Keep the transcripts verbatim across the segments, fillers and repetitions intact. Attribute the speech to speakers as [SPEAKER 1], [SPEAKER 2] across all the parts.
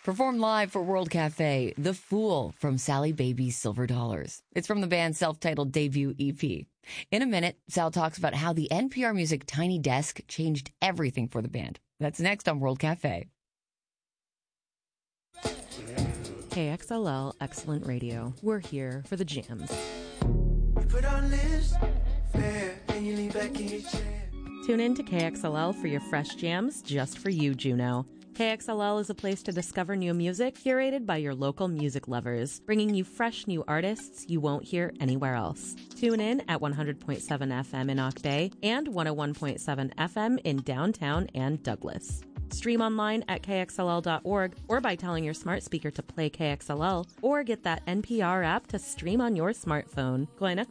[SPEAKER 1] Performed live for World Cafe, The Fool from Sally Baby's Silver Dollars. It's from the band's self-titled debut E P. In a minute, Sal talks about how the N P R Music Tiny Desk changed everything for the band. That's next on World Cafe.
[SPEAKER 2] K X L L Excellent Radio. We're here for the jams.
[SPEAKER 3] You put on this fair and you lean back in your chair.
[SPEAKER 2] Tune in to K X L L for your fresh jams just for you, Juneau. K X L L is a place to discover new music curated by your local music lovers, bringing you fresh new artists you won't hear anywhere else. Tune in at one hundred point seven F M in Ock Bay and one oh one point seven F M in downtown and Douglas. Stream online at K X L L dot org or by telling your smart speaker to play K X L L, or get that N P R app to stream on your smartphone.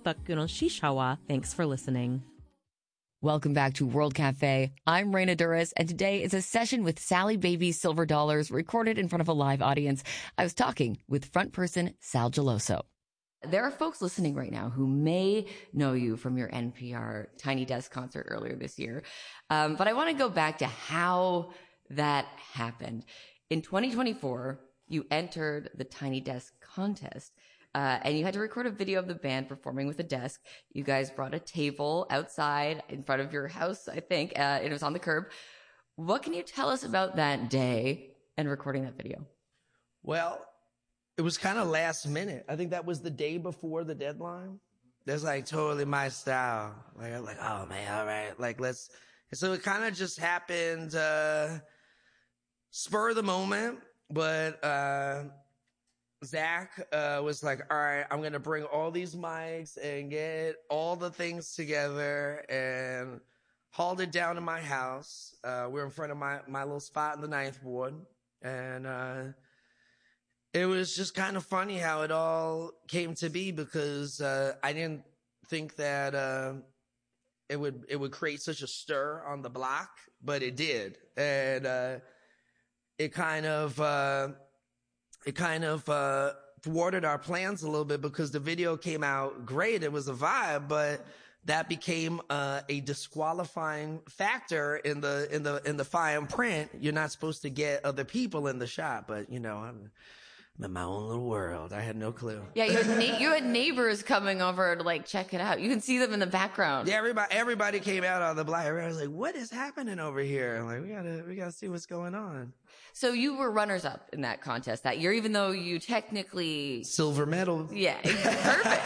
[SPEAKER 2] Thanks for listening.
[SPEAKER 1] Welcome back to World Cafe. I'm Raina Duras, and today is a session with Sally Baby's Silver Dollars recorded in front of a live audience. I was talking with front person Sal Geloso. There are folks listening right now who may know you from your N P R Tiny Desk concert earlier this year. Um, but I want to go back to how that happened. In twenty twenty-four, you entered the Tiny Desk contest. Uh, and you had to record a video of the band performing with a desk. You guys brought a table outside in front of your house, I think, uh, and it was on the curb. What can you tell us about that day and recording that video?
[SPEAKER 4] Well, it was kind of last minute. I think that was the day before the deadline. That's like totally my style. Like, I'm like, oh man, all right, like let's. And so it kind of just happened, uh, spur of the moment, but, uh, Zach uh, was like, all right, I'm going to bring all these mics and get all the things together, and hauled it down to my house. Uh, we're in front of my, my little spot in the ninth ward. And uh, it was just kind of funny how it all came to be, because uh, I didn't think that uh, it would it would create such a stir on the block, but it did. And uh, it kind of... Uh, It kind of uh, thwarted our plans a little bit, because the video came out great. It was a vibe, but that became uh, a disqualifying factor in the in the in the fine print. You're not supposed to get other people in the shot, but you know, I'm, I'm in my own little world. I had no clue.
[SPEAKER 1] Yeah, you had, na- you had neighbors coming over to like check it out. You can see them in the background.
[SPEAKER 4] Yeah, everybody everybody came out on the block. Everybody was like, "What is happening over here?" I'm like, we gotta we gotta see what's going on.
[SPEAKER 1] So you were runners-up in that contest that year, even though you technically...
[SPEAKER 4] Silver medal.
[SPEAKER 1] Yeah, perfect.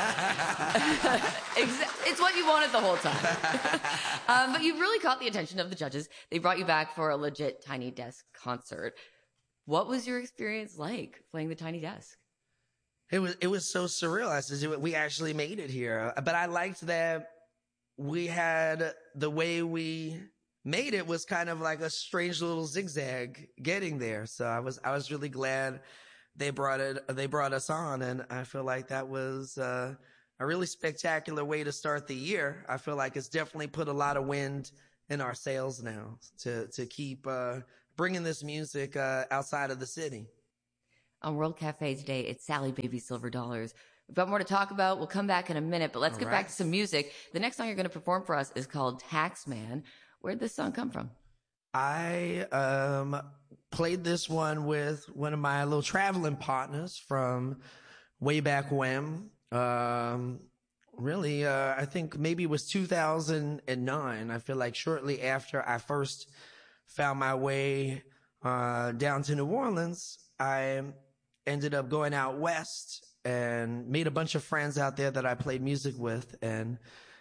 [SPEAKER 1] It's what you wanted the whole time. um, but you really caught the attention of the judges. They brought you back for a legit Tiny Desk concert. What was your experience like playing the Tiny Desk?
[SPEAKER 4] It was it was so surreal. I said, we actually made it here. But I liked that we had the way we... made it was kind of like a strange little zigzag getting there. So I was, I was really glad they brought it, they brought us on. And I feel like that was, uh, a really spectacular way to start the year. I feel like it's definitely put a lot of wind in our sails now to, to keep, uh, bringing this music, uh, outside of the city.
[SPEAKER 1] On World Cafe today, it's Sally Baby Silver Dollars. We've got more to talk about. We'll come back in a minute, but let's
[SPEAKER 4] All
[SPEAKER 1] get
[SPEAKER 4] right.
[SPEAKER 1] back to some music. The next song you're going to perform for us is called Taxman. Where'd this song come from?
[SPEAKER 4] I um, played this one with one of my little traveling partners from way back when. Um, really, uh, I think maybe it was two thousand nine. I feel like shortly after I first found my way uh, down to New Orleans, I ended up going out west and made a bunch of friends out there that I played music with. And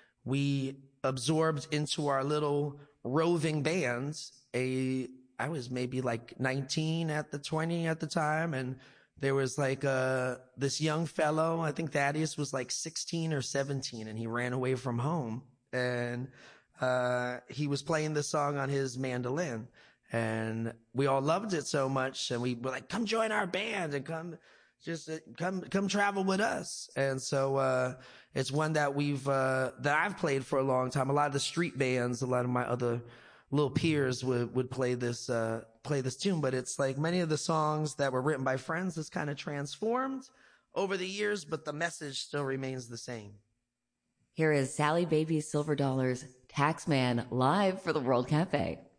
[SPEAKER 4] we absorbed into our little roving bands. A, I was maybe like nineteen at the twenty at the time. And there was like, uh, this young fellow, I think Thaddeus was like sixteen or seventeen, and he ran away from home, and, uh, he was playing this song on his mandolin, and we all loved it so much. And we were like, come join our band and come, just uh, come, come travel with us. And so, uh, it's one that we've, uh, that I've played for a long time. A lot of the street bands, a lot of my other little peers would, would play this, uh, play this tune. But it's like many of the songs that were written by friends has kind of transformed over the years, but the message still remains the same.
[SPEAKER 1] Here is Sally Baby Silver Dollars, Taxman, live for the World Cafe.